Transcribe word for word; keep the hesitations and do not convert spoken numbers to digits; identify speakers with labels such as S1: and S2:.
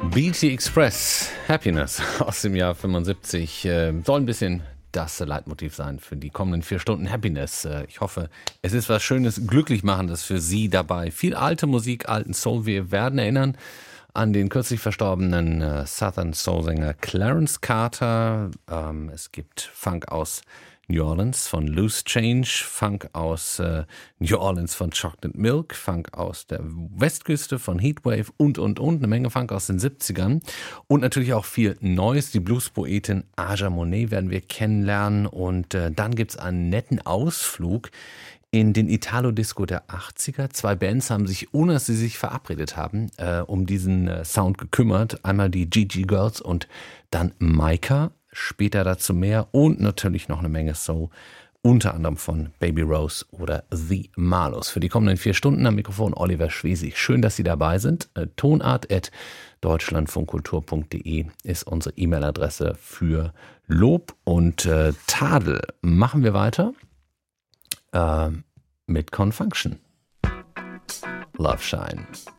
S1: B T Express, Happiness aus dem Jahr fünfundsiebzig, äh, soll ein bisschen das Leitmotiv sein für die kommenden vier Stunden Happiness. Äh, ich hoffe, es ist was Schönes, Glücklichmachendes für Sie dabei. Viel alte Musik, alten Soul. Wir werden erinnern an den kürzlich verstorbenen äh, Southern Soul-Sänger Clarence Carter. Ähm, es gibt Funk aus New Orleans von Loose Change, Funk aus äh, New Orleans von Chocolate Milk, Funk aus der Westküste von Heatwave und, und, und. Eine Menge Funk aus den siebzigern und natürlich auch viel Neues. Die Bluespoetin Aja Monet werden wir kennenlernen und äh, dann gibt's einen netten Ausflug in den Italo-Disco der achtziger. Zwei Bands haben sich, ohne dass sie sich verabredet haben, äh, um diesen äh, Sound gekümmert. Einmal die Gigi Girls und dann Micah. Später dazu mehr und natürlich noch eine Menge Soul, unter anderem von Baby Rose oder The Marlos. Für die kommenden vier Stunden am Mikrofon Oliver Schwesig. Schön, dass Sie dabei sind. Tonart at deutschlandfunkkultur punkt de ist unsere E-Mail-Adresse für Lob und äh, Tadel. Machen wir weiter äh, mit Confunction. Love Shine.